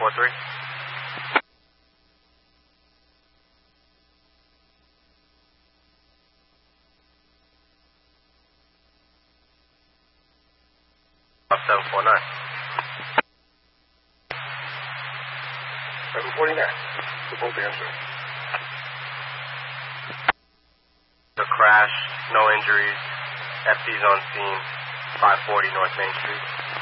743. Up 749. 749. We're both answering. The crash, no injuries. FD's on scene, 540 North Main Street.